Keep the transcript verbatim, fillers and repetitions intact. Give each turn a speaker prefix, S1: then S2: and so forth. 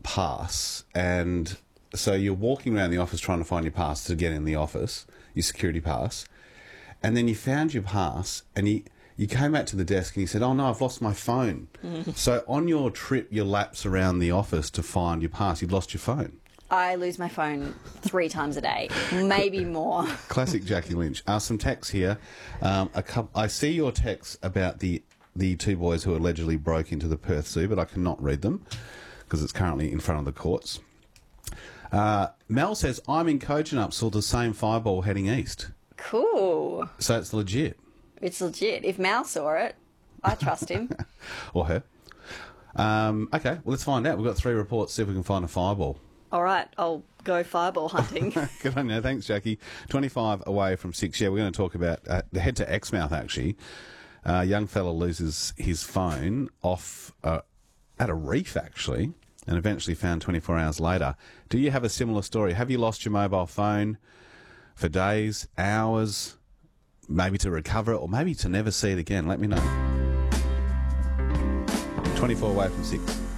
S1: pass, and so you're walking around the office trying to find your pass to get in the office, your security pass, and then you found your pass, and you you came back to the desk and you said, "Oh no, I've lost my phone." So on your trip, your laps around the office to find your pass, you've lost your phone.
S2: I lose my phone three times a day, maybe more.
S1: Classic Jackie Lynch. Uh, some texts here. Um, a couple, I see your texts about the the two boys who allegedly broke into the Perth Zoo, but I cannot read them because it's currently in front of the courts. Uh, Mel says, I'm in Kojonup, saw the same fireball heading east.
S2: Cool.
S1: So it's legit.
S2: It's legit. If Mal saw it, I trust him.
S1: Or her. Um, okay, well, let's find out. We've got three reports, see if we can find a fireball.
S2: All right, I'll go fireball hunting.
S1: Good on you. Thanks, Jackie. twenty-five away from six. Yeah, we're going to talk about uh, the head to Exmouth, actually. A uh, young fella loses his phone off uh, at a reef, actually, and eventually found twenty-four hours later. Do you have a similar story? Have you lost your mobile phone for days, hours, maybe to recover it, or maybe to never see it again? Let me know. twenty-four away from six.